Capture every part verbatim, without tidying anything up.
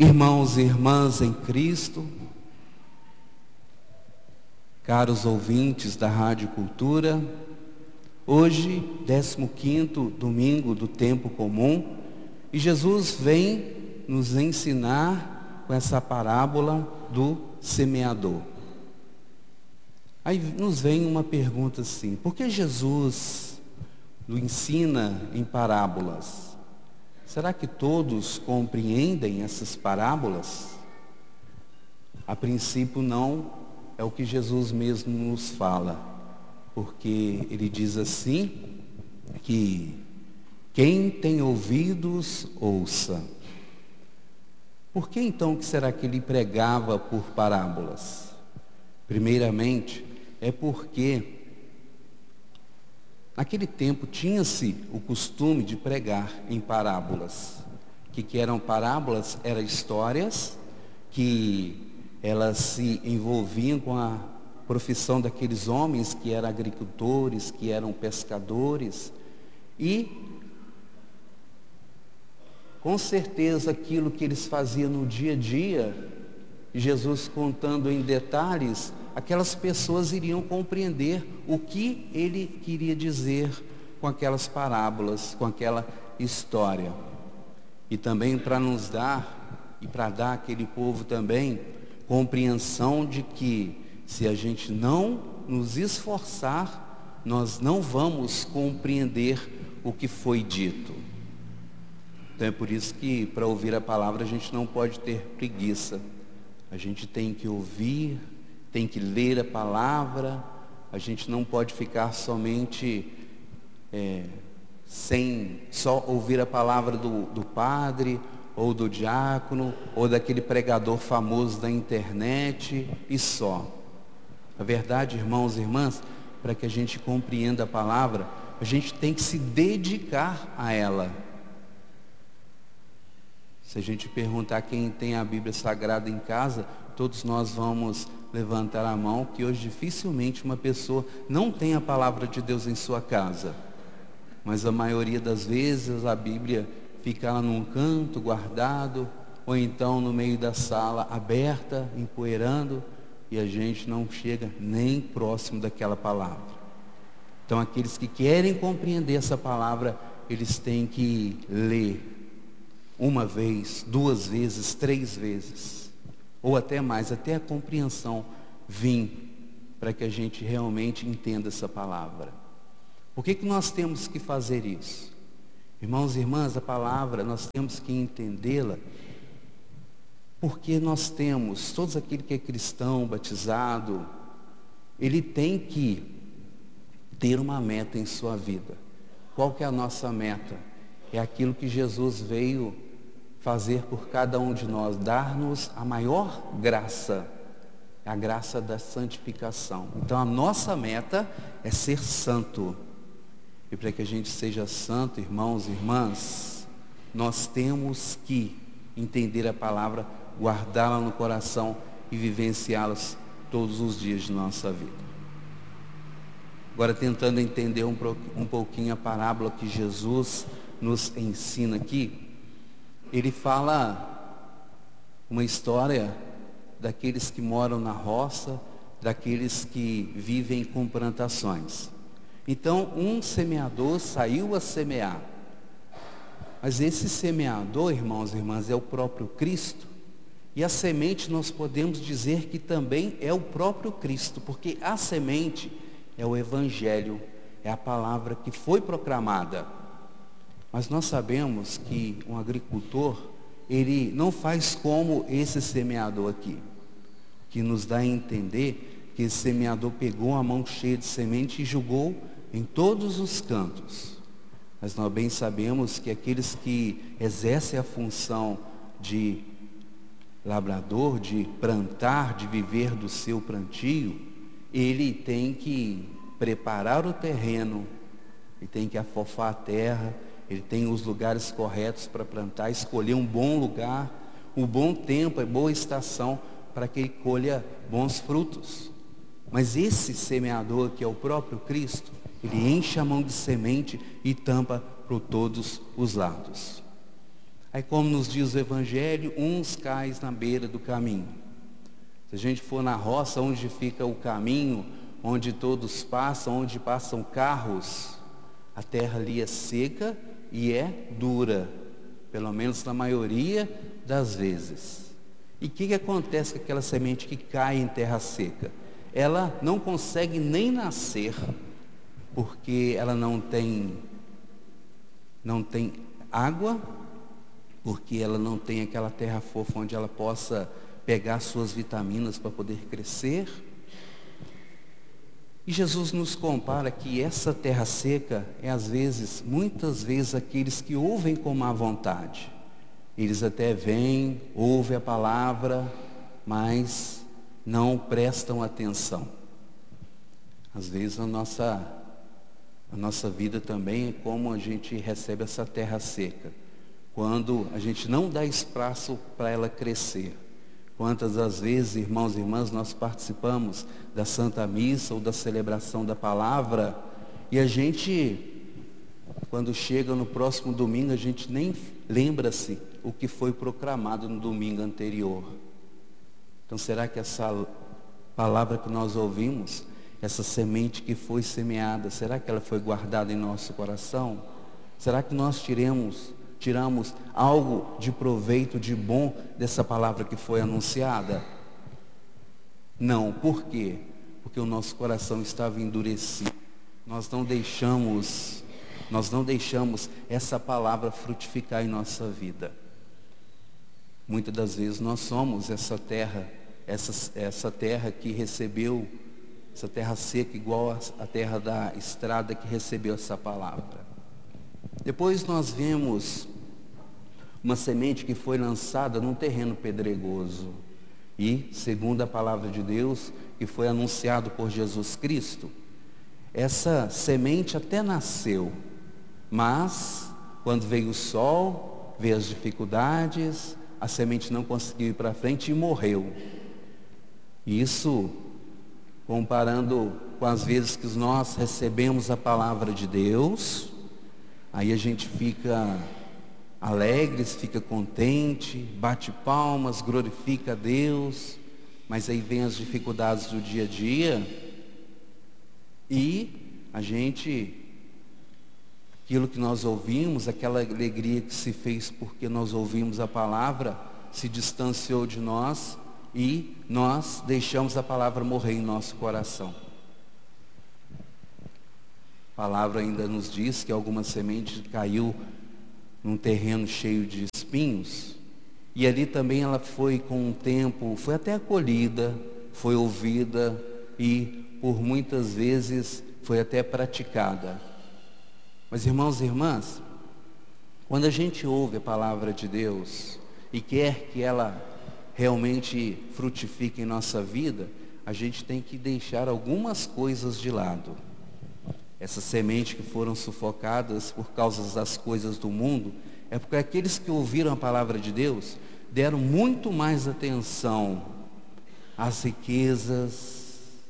Irmãos e irmãs em Cristo, caros ouvintes da Rádio Cultura, hoje, décimo quinto domingo do tempo comum, e Jesus vem nos ensinar com essa parábola do semeador. Aí nos vem uma pergunta assim: por que Jesus nos ensina em parábolas? Será que todos compreendem essas parábolas? A princípio não, é o que Jesus mesmo nos fala, porque ele diz assim, que quem tem ouvidos, ouça. Por que então que será que ele pregava por parábolas? Primeiramente, é porque naquele tempo tinha-se o costume de pregar em parábolas. O que, que eram parábolas? Eram histórias que elas se envolviam com a profissão daqueles homens que eram agricultores, que eram pescadores, e com certeza aquilo que eles faziam no dia a dia, Jesus contando em detalhes, aquelas pessoas iriam compreender o que ele queria dizer com aquelas parábolas, com aquela história. E também para nos dar, e para dar àquele povo também, compreensão de que se a gente não nos esforçar, nós não vamos compreender o que foi dito. Então é por isso que para ouvir a palavra a gente não pode ter preguiça. A gente tem que ouvir, tem que ler a palavra, a gente não pode ficar somente é, sem só ouvir a palavra do, do padre, ou do diácono, ou daquele pregador famoso da internet, e só. A verdade, irmãos e irmãs, para que a gente compreenda a palavra, a gente tem que se dedicar a ela. Se a gente perguntar quem tem a Bíblia Sagrada em casa, todos nós vamos levantar a mão, que hoje dificilmente uma pessoa não tem a palavra de Deus em sua casa. Mas a maioria das vezes a Bíblia fica lá num canto, guardado, ou então no meio da sala, aberta, empoeirando, e a gente não chega nem próximo daquela palavra. Então aqueles que querem compreender essa palavra, eles têm que ler uma vez, duas vezes, três vezes, ou até mais, até a compreensão vir, para que a gente realmente entenda essa palavra. Por que que nós temos que fazer isso? Irmãos e irmãs, a palavra nós temos que entendê-la, porque nós temos, todos aquele que é cristão, batizado, ele tem que ter uma meta em sua vida. Qual que é a nossa meta? É aquilo que Jesus veio fazer por cada um de nós, dar-nos a maior graça, a graça da santificação. Então a nossa meta é ser santo. E para que a gente seja santo, irmãos e irmãs, nós temos que entender a palavra, guardá-la no coração e vivenciá-las todos os dias de nossa vida. Agora, tentando entender um, um pouquinho a parábola que Jesus nos ensina aqui, ele fala uma história daqueles que moram na roça, daqueles que vivem com plantações. Então, um semeador saiu a semear. Mas esse semeador, irmãos e irmãs, é o próprio Cristo. E a semente nós podemos dizer que também é o próprio Cristo, porque a semente é o Evangelho, é a palavra que foi proclamada. Mas nós sabemos que um agricultor, ele não faz como esse semeador aqui, que nos dá a entender que esse semeador pegou a mão cheia de semente e jogou em todos os cantos. Mas nós bem sabemos que aqueles que exercem a função de labrador, de plantar, de viver do seu plantio, ele tem que preparar o terreno, ele tem que afofar a terra, ele tem os lugares corretos para plantar, escolher um bom lugar, um bom tempo, a boa estação, para que ele colha bons frutos. Mas esse semeador, que é o próprio Cristo, ele enche a mão de semente e tampa por todos os lados. Aí, como nos diz o Evangelho, uns caem na beira do caminho. Se a gente for na roça, onde fica o caminho, onde todos passam, onde passam carros, a terra ali é seca e é dura, pelo menos na maioria das vezes. E o que, que acontece com aquela semente que cai em terra seca? Ela não consegue nem nascer, porque ela não tem, não tem água, porque ela não tem aquela terra fofa onde ela possa pegar suas vitaminas para poder crescer. E Jesus nos compara que essa terra seca é às vezes, muitas vezes, aqueles que ouvem com má vontade. Eles até vêm, ouvem a palavra, mas não prestam atenção. Às vezes a nossa, a nossa vida também é como a gente recebe essa terra seca, quando a gente não dá espaço para ela crescer. Quantas das vezes, irmãos e irmãs, nós participamos da Santa Missa ou da celebração da palavra, e a gente, quando chega no próximo domingo, a gente nem lembra-se o que foi proclamado no domingo anterior. Então, será que essa palavra que nós ouvimos, essa semente que foi semeada, será que ela foi guardada em nosso coração? Será que nós tiremos, tiramos algo de proveito, de bom dessa palavra que foi anunciada? Não. Por quê? Porque o nosso coração estava endurecido. Nós não deixamos, nós não deixamos essa palavra frutificar em nossa vida. Muitas das vezes nós somos essa terra, essa, essa terra que recebeu, essa terra seca, igual a terra da estrada que recebeu essa palavra. Depois nós vemos uma semente que foi lançada num terreno pedregoso. E, segundo a palavra de Deus, que foi anunciado por Jesus Cristo, essa semente até nasceu, mas quando veio o sol, veio as dificuldades, a semente não conseguiu ir para frente e morreu. Isso, comparando com as vezes que nós recebemos a palavra de Deus, aí a gente fica alegre, fica contente, bate palmas, glorifica a Deus, mas aí vem as dificuldades do dia a dia, e a gente, aquilo que nós ouvimos, aquela alegria que se fez porque nós ouvimos a palavra, se distanciou de nós, e nós deixamos a palavra morrer em nosso coração. A palavra ainda nos diz que alguma semente caiu num terreno cheio de espinhos, e ali também ela foi com o tempo, foi até acolhida, foi ouvida, e por muitas vezes foi até praticada. Mas, irmãos e irmãs, quando a gente ouve a palavra de Deus e quer que ela realmente frutifique em nossa vida, a gente tem que deixar algumas coisas de lado. Essas sementes que foram sufocadas por causa das coisas do mundo, é porque aqueles que ouviram a palavra de Deus deram muito mais atenção às riquezas,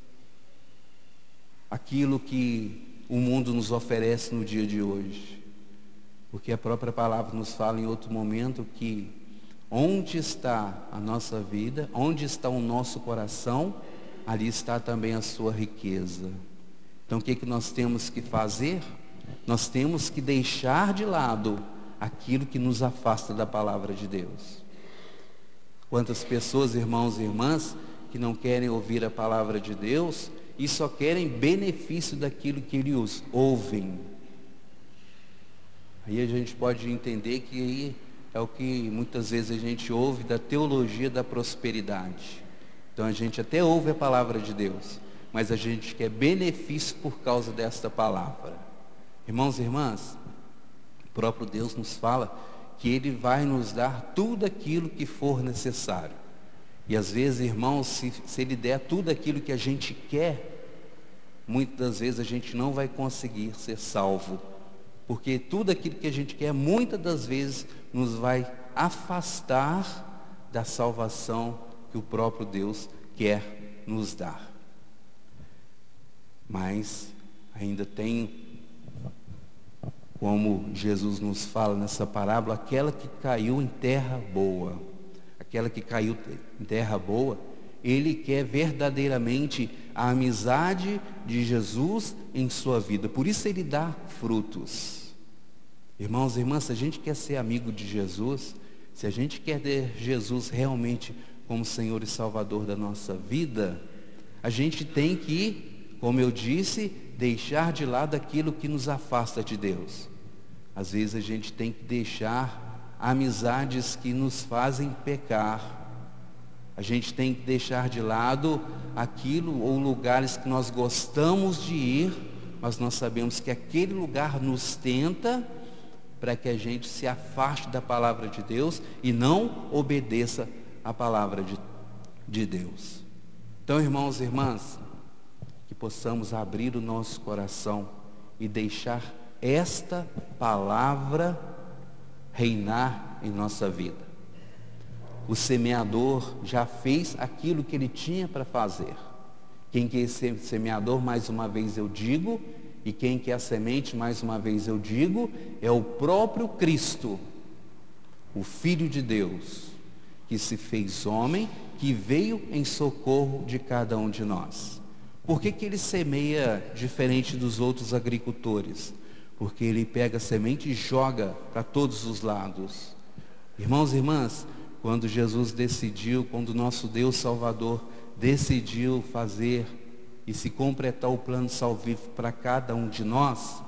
aquilo que o mundo nos oferece no dia de hoje. Porque a própria palavra nos fala em outro momento que onde está a nossa vida, onde está o nosso coração, ali está também a sua riqueza. Então o que, que nós temos que fazer? Nós temos que deixar de lado aquilo que nos afasta da palavra de Deus. Quantas pessoas, irmãos e irmãs, que não querem ouvir a palavra de Deus e só querem benefício daquilo que eles ouvem. Aí a gente pode entender que aí é o que muitas vezes a gente ouve da teologia da prosperidade. Então a gente até ouve a palavra de Deus, mas a gente quer benefício por causa desta palavra. Irmãos e irmãs, o próprio Deus nos fala que Ele vai nos dar tudo aquilo que for necessário. E às vezes, irmãos, se, se Ele der tudo aquilo que a gente quer, muitas das vezes a gente não vai conseguir ser salvo. Porque tudo aquilo que a gente quer, muitas das vezes, nos vai afastar da salvação que o próprio Deus quer nos dar. Mas ainda tem como Jesus nos fala nessa parábola, aquela que caiu em terra boa. Aquela que caiu em terra boa, ele quer verdadeiramente a amizade de Jesus em sua vida. Por isso ele dá frutos. Irmãos e irmãs, se a gente quer ser amigo de Jesus, se a gente quer ter Jesus realmente como Senhor e Salvador da nossa vida, a gente tem que, como eu disse, deixar de lado aquilo que nos afasta de Deus. Às vezes a gente tem que deixar amizades que nos fazem pecar. A gente tem que deixar de lado aquilo ou lugares que nós gostamos de ir, mas nós sabemos que aquele lugar nos tenta para que a gente se afaste da palavra de Deus e não obedeça a palavra de, de Deus. Então, irmãos e irmãs, que possamos abrir o nosso coração e deixar esta palavra reinar em nossa vida. O semeador já fez aquilo que ele tinha para fazer. Quem quer ser semeador, mais uma vez eu digo, e quem quer a semente, mais uma vez eu digo, é o próprio Cristo, o Filho de Deus, que se fez homem, que veio em socorro de cada um de nós. Por que que ele semeia diferente dos outros agricultores? Porque ele pega a semente e joga para todos os lados. Irmãos e irmãs, quando Jesus decidiu, quando o nosso Deus Salvador decidiu fazer e se completar o plano salvífico para cada um de nós,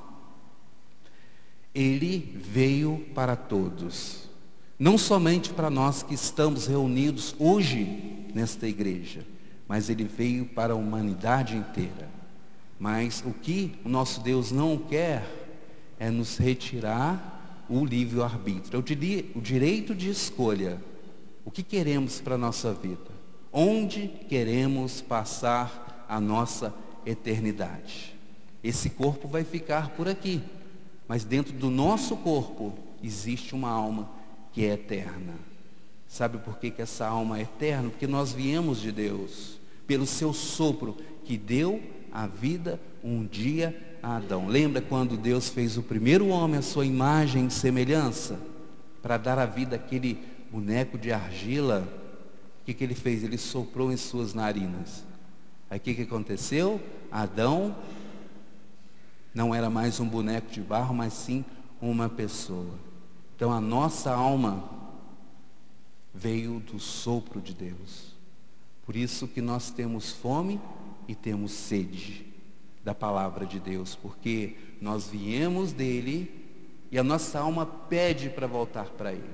ele veio para todos, não somente para nós que estamos reunidos hoje nesta igreja, mas ele veio para a humanidade inteira. Mas o que o nosso Deus não quer é nos retirar o livre-arbítrio, o direito de escolha. O que queremos para a nossa vida? Onde queremos passar a nossa eternidade? Esse corpo vai ficar por aqui, mas dentro do nosso corpo existe uma alma que é eterna. Sabe por que que essa alma é eterna? Porque nós viemos de Deus, pelo seu sopro, que deu a vida um dia a Adão. Lembra quando Deus fez o primeiro homem à sua imagem e semelhança? Para dar a vida àquele boneco de argila, o que que ele fez? Ele soprou em suas narinas. Aí o que que aconteceu? Adão não era mais um boneco de barro, mas sim uma pessoa. Então a nossa alma veio do sopro de Deus. Por isso que nós temos fome e temos sede da palavra de Deus, porque nós viemos dele e a nossa alma pede para voltar para ele.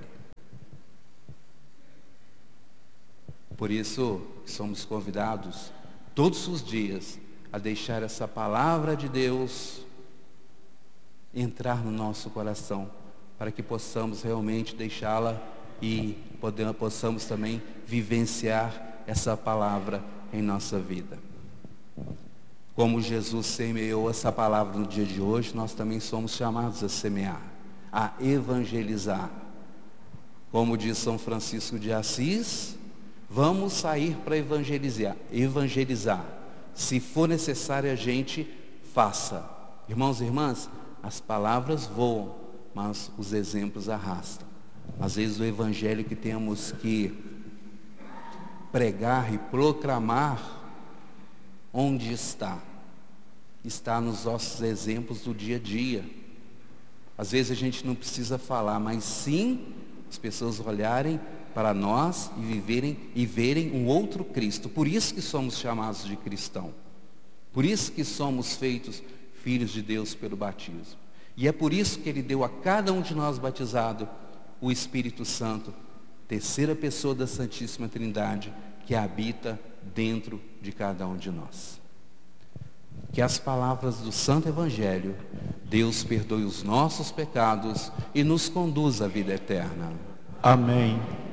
Por isso somos convidados todos os dias a deixar essa palavra de Deus entrar no nosso coração, para que possamos realmente deixá-la e podemos, possamos também vivenciar essa palavra em nossa vida. Como Jesus semeou essa palavra no dia de hoje, nós também somos chamados a semear, a evangelizar. Como diz São Francisco de Assis, vamos sair para evangelizar, evangelizar. Se for necessário, a gente faça. Irmãos e irmãs, as palavras voam, mas os exemplos arrastam. Às vezes o evangelho que temos que pregar e proclamar, onde está? Está nos nossos exemplos do dia a dia. Às vezes a gente não precisa falar, mas sim as pessoas olharem para nós e viverem e verem um outro Cristo. Por isso que somos chamados de cristão. Por isso que somos feitos filhos de Deus pelo batismo. E é por isso que ele deu a cada um de nós batizado o Espírito Santo, terceira pessoa da Santíssima Trindade, que habita dentro de cada um de nós. Que as palavras do Santo Evangelho, Deus perdoe os nossos pecados e nos conduza à vida eterna. Amém.